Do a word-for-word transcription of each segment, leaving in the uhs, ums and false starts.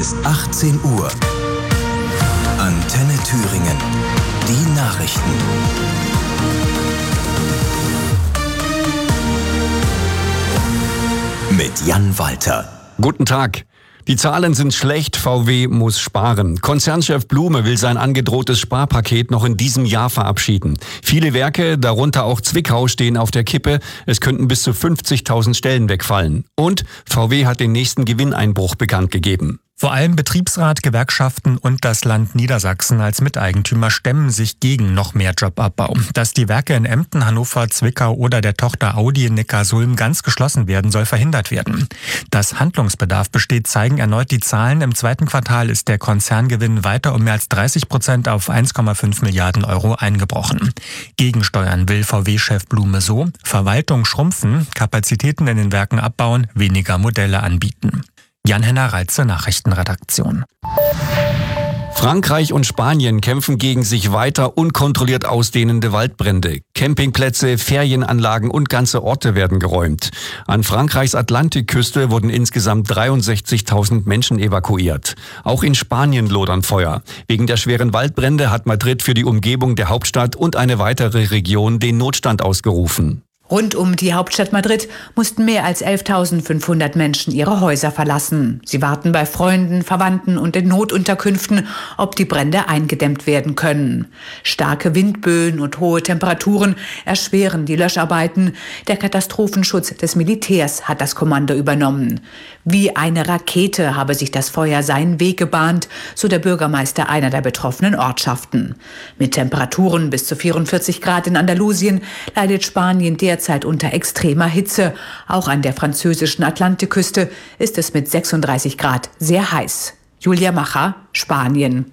bis achtzehn Uhr. Antenne Thüringen. Die Nachrichten. Mit Jan Walter. Guten Tag. Die Zahlen sind schlecht, V W muss sparen. Konzernchef Blume will sein angedrohtes Sparpaket noch in diesem Jahr verabschieden. Viele Werke, darunter auch Zwickau, stehen auf der Kippe. Es könnten bis zu fünfzigtausend Stellen wegfallen. Und V W hat den nächsten Gewinneinbruch bekannt gegeben. Vor allem Betriebsrat, Gewerkschaften und das Land Niedersachsen als Miteigentümer stemmen sich gegen noch mehr Jobabbau. Dass die Werke in Emden, Hannover, Zwickau oder der Tochter Audi in Neckarsulm ganz geschlossen werden, soll verhindert werden. Dass Handlungsbedarf besteht, zeigen erneut die Zahlen. Im zweiten Quartal ist der Konzerngewinn weiter um mehr als dreißig Prozent auf eins Komma fünf Milliarden Euro eingebrochen. Gegensteuern will V W-Chef Blume so: Verwaltung schrumpfen, Kapazitäten in den Werken abbauen, weniger Modelle anbieten. Jan-Henner Reitze, Nachrichtenredaktion. Frankreich und Spanien kämpfen gegen sich weiter unkontrolliert ausdehnende Waldbrände. Campingplätze, Ferienanlagen und ganze Orte werden geräumt. An Frankreichs Atlantikküste wurden insgesamt dreiundsechzigtausend Menschen evakuiert. Auch in Spanien lodern Feuer. Wegen der schweren Waldbrände hat Madrid für die Umgebung der Hauptstadt und eine weitere Region den Notstand ausgerufen. Rund um die Hauptstadt Madrid mussten mehr als elftausendfünfhundert Menschen ihre Häuser verlassen. Sie warten bei Freunden, Verwandten und in Notunterkünften, ob die Brände eingedämmt werden können. Starke Windböen und hohe Temperaturen erschweren die Löscharbeiten. Der Katastrophenschutz des Militärs hat das Kommando übernommen. Wie eine Rakete habe sich das Feuer seinen Weg gebahnt, so der Bürgermeister einer der betroffenen Ortschaften. Mit Temperaturen bis zu vierundvierzig Grad in Andalusien leidet Spanien derzeit Derzeit unter extremer Hitze. Auch an der französischen Atlantikküste ist es mit sechsunddreißig Grad sehr heiß. Julia Macher, Spanien.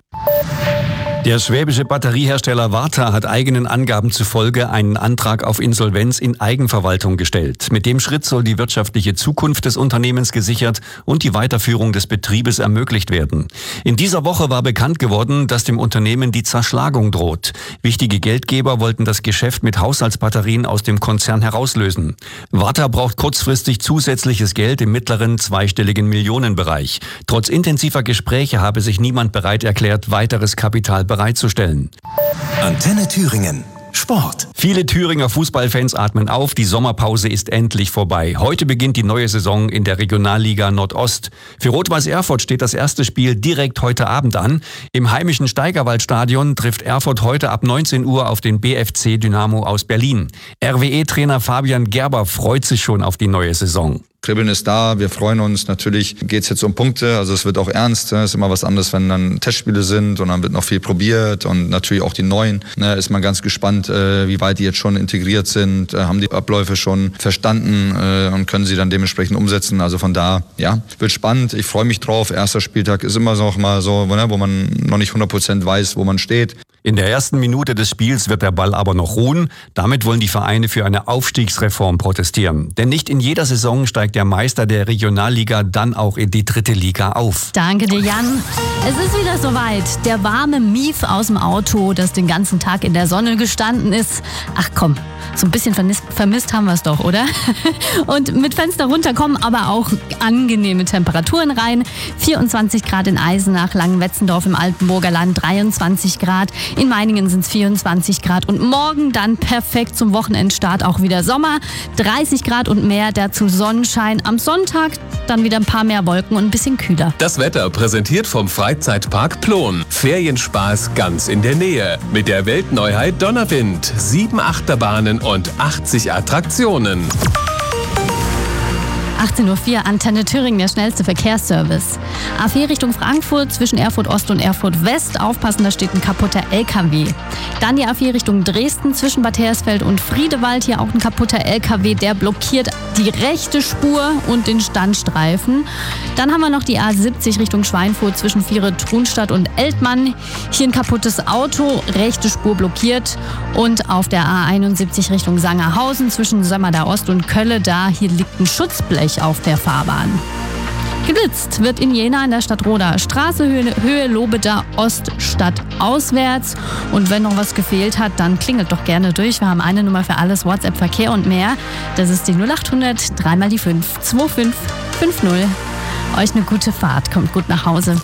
Der schwäbische Batteriehersteller Varta hat eigenen Angaben zufolge einen Antrag auf Insolvenz in Eigenverwaltung gestellt. Mit dem Schritt soll die wirtschaftliche Zukunft des Unternehmens gesichert und die Weiterführung des Betriebes ermöglicht werden. In dieser Woche war bekannt geworden, dass dem Unternehmen die Zerschlagung droht. Wichtige Geldgeber wollten das Geschäft mit Haushaltsbatterien aus dem Konzern herauslösen. Varta braucht kurzfristig zusätzliches Geld im mittleren zweistelligen Millionenbereich. Trotz intensiver Gespräche habe sich niemand bereit erklärt, weiteres Kapital bereitzustellen. Antenne Thüringen. Sport. Viele Thüringer Fußballfans atmen auf, die Sommerpause ist endlich vorbei. Heute beginnt die neue Saison in der Regionalliga Nordost. Für Rot-Weiß Erfurt steht das erste Spiel direkt heute Abend an. Im heimischen Steigerwaldstadion trifft Erfurt heute ab neunzehn Uhr auf den B F C Dynamo aus Berlin. R W E-Trainer Fabian Gerber freut sich schon auf die neue Saison. Kribbeln ist da, wir freuen uns. Natürlich geht es jetzt um Punkte, also es wird auch ernst. Es ist immer was anderes, wenn dann Testspiele sind und dann wird noch viel probiert und natürlich auch die Neuen. Ne, ist man ganz gespannt, äh, wie weit die jetzt schon integriert sind, äh, haben die Abläufe schon verstanden äh, und können sie dann dementsprechend umsetzen. Also von da, ja, wird spannend. Ich freue mich drauf. Erster Spieltag ist immer noch mal so, ne, wo man noch nicht hundert Prozent weiß, wo man steht. In der ersten Minute des Spiels wird der Ball aber noch ruhen. Damit wollen die Vereine für eine Aufstiegsreform protestieren. Denn nicht in jeder Saison steigt der Meister der Regionalliga dann auch in die dritte Liga auf. Danke dir, Jan. Es ist wieder soweit. Der warme Mief aus dem Auto, das den ganzen Tag in der Sonne gestanden ist. Ach komm, so ein bisschen vermisst, vermisst haben wir es doch, oder? Und mit Fenster runter kommen aber auch angenehme Temperaturen rein. vierundzwanzig Grad in Eisenach, Langenwetzendorf im Altenburger Land, dreiundzwanzig Grad. In Meiningen sind es vierundzwanzig Grad und morgen dann perfekt zum Wochenendstart auch wieder Sommer. dreißig Grad und mehr, dazu Sonnenschein. Am Sonntag dann wieder ein paar mehr Wolken und ein bisschen kühler. Das Wetter präsentiert vom Freizeitpark Plon. Ferienspaß ganz in der Nähe. Mit der Weltneuheit Donnerwind. Sieben Achterbahnen und achtzig Attraktionen. achtzehn Uhr vier, Antenne Thüringen, der schnellste Verkehrsservice. A vier Richtung Frankfurt zwischen Erfurt Ost und Erfurt West. Aufpassen, da steht ein kaputter L K W. Dann die A vier Richtung Dresden zwischen Bad Hersfeld und Friedewald. Hier auch ein kaputter L K W, der blockiert die rechte Spur und den Standstreifen. Dann haben wir noch die A siebzig Richtung Schweinfurt zwischen Viere-Trunstadt und Eltmann. Hier ein kaputtes Auto, rechte Spur blockiert. Und auf der A einundsiebzig Richtung Sangerhausen zwischen Sömmerda Ost und Kölle, da hier liegt ein Schutzblech auf der Fahrbahn. Geblitzt wird in Jena in der Stadt Roda Straße, Höhe, Höhe Lobeda Ost, Stadt auswärts. Und wenn noch was gefehlt hat, dann klingelt doch gerne durch. Wir haben eine Nummer für alles, WhatsApp, Verkehr und mehr. Das ist die null acht hundert, dreimal die fünf, zwei fünf fünf null. Euch eine gute Fahrt, kommt gut nach Hause.